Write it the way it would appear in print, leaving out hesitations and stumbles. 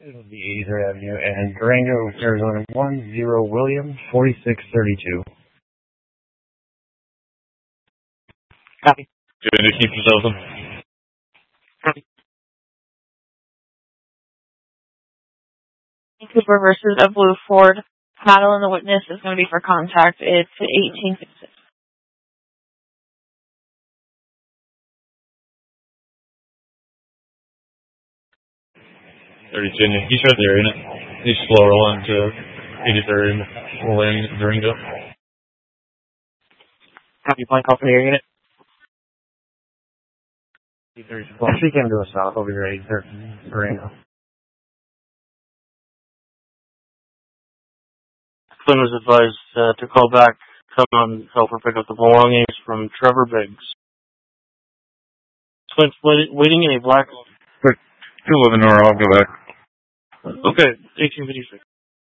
It'll be 83rd Avenue and Durango, Arizona 10 William 4632. Copy. Good to keep yourselves on. Copy. Cooper versus a blue Ford. Paddle and the witness is going to be for contact. It's 1856. He's right there, isn't it? He's slower along to 83rd and William Durango. Copy, point call from your unit. Well, she came to us south. I'll be ready. Durango. Flynn was advised to call back, come out and help her pick up the belongings from Trevor Biggs. Flynn's waiting in a black... 211 or I'll go back. Okay, 1856.